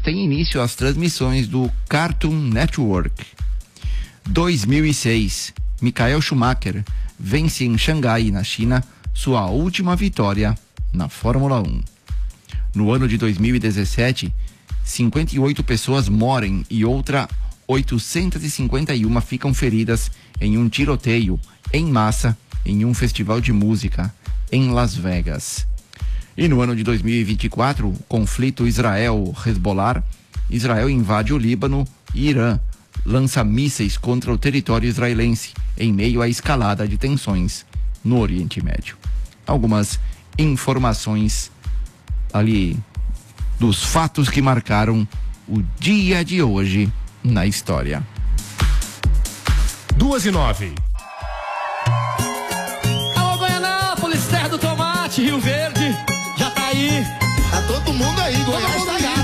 tem início as transmissões do Cartoon Network. 2006, Michael Schumacher vence em Xangai, na China, sua última vitória na Fórmula 1. No ano de 2017, 58 pessoas morrem e outra 851 ficam feridas em um tiroteio em massa em um festival de música em Las Vegas. E no ano de 2024, o conflito Israel-Hezbollah, Israel invade o Líbano e Irã lança mísseis contra o território israelense em meio à escalada de tensões no Oriente Médio. Algumas informações ali dos fatos que marcaram o dia de hoje na história. 2:09. Alô, Goianápolis, terra do tomate, Rio Verde, já tá aí. Tá todo mundo aí, Goiás tá aí.